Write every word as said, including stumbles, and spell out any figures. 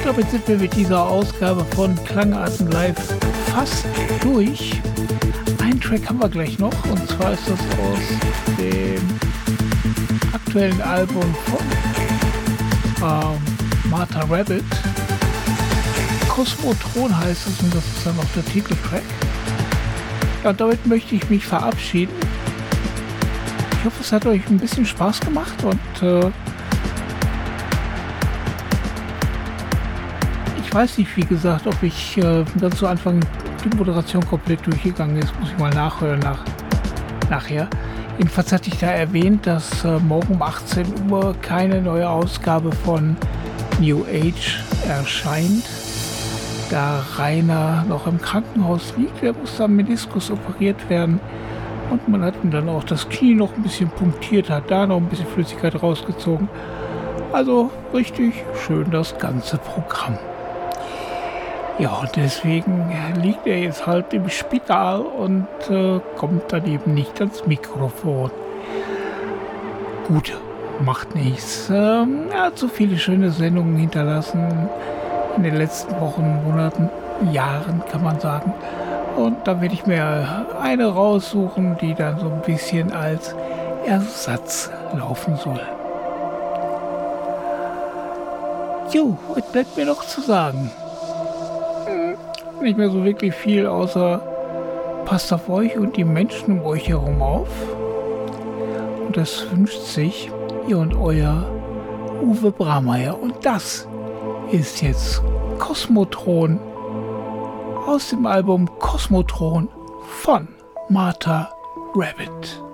damit sind wir mit dieser Ausgabe von Klangarten Live fast durch. Einen Track haben wir gleich noch, und zwar ist das aus dem aktuellen Album von ähm, Martha Rabbit. Kosmotron heißt es, und das ist dann auch der Titeltrack. Ja, und damit möchte ich mich verabschieden. Ich hoffe, es hat euch ein bisschen Spaß gemacht, und äh, ich weiß nicht, wie gesagt, ob ich äh, ganz zu Anfang die Moderation komplett durchgegangen ist. Muss ich mal nachhören nach, nachher. Jedenfalls hatte ich da erwähnt, dass äh, morgen um achtzehn Uhr keine neue Ausgabe von New Age erscheint, da Rainer noch im Krankenhaus liegt. Er muss am Meniskus operiert werden, und man hat ihm dann auch das Knie noch ein bisschen punktiert, hat da noch ein bisschen Flüssigkeit rausgezogen. Also richtig schön das ganze Programm. Ja, und deswegen liegt er jetzt halt im Spital und äh, kommt dann eben nicht ans Mikrofon. Gut, macht nichts. Ähm, er hat so viele schöne Sendungen hinterlassen in den letzten Wochen, Monaten, Jahren, kann man sagen. Und da werde ich mir eine raussuchen, die dann so ein bisschen als Ersatz laufen soll. Jo, was bleibt mir noch zu sagen? Nicht mehr so wirklich viel, außer passt auf euch und die Menschen um euch herum auf. Und das wünscht sich ihr und euer Uwe Brameier. Und das ist jetzt Kosmotron aus dem Album Kosmotron von Martha Rabbit.